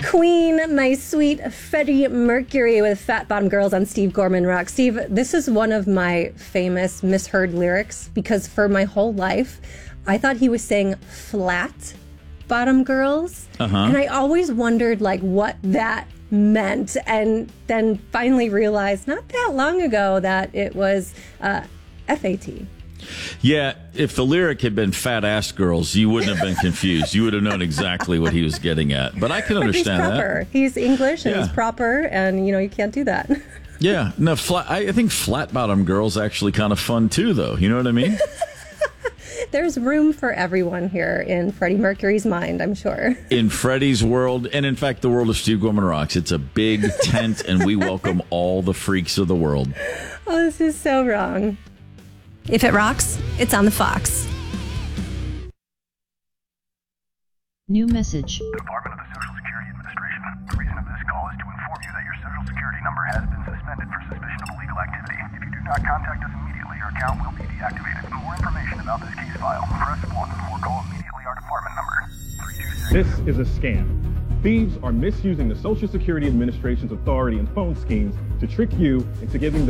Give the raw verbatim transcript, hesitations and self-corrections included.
Queen, my sweet Freddie Mercury with Fat Bottom Girls on Steve Gorman Rock. Steve, this is one of my famous misheard lyrics because for my whole life, I thought he was saying flat bottom girls. Uh-huh. And I always wondered like what that meant, and then finally realized not that long ago that it was uh, F A T. Yeah, if the lyric had been fat ass girls, you wouldn't have been confused. You would have known exactly what he was getting at. But I can understand but he's proper. that. He's English and Yeah. he's proper, and you know you can't do that. Yeah, no, flat, I, I think flat bottom girls actually kind of fun too, though. You know what I mean? There's room for everyone here in Freddie Mercury's mind, I'm sure. In Freddie's world, and in fact, the world of Steve Gorman Rocks, it's a big tent, and we welcome all the freaks of the world. Oh, this is so wrong. If it rocks, it's on the Fox. New message. Department of the Social Security Administration. The reason of this call is to inform you that your Social Security number has been suspended for suspicion of illegal activity. If you do not contact us immediately, your account will be deactivated. For more information about this case file, press one or call immediately our department number. three two six. This is a scam. Thieves are misusing the Social Security Administration's authority and phone schemes to trick you into giving them